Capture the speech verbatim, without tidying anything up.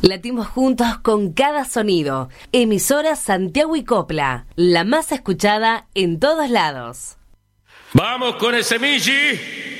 Latimos juntos con cada sonido. Emisora Santiago y Copla, la más escuchada en todos lados. ¡Vamos con ese Michi!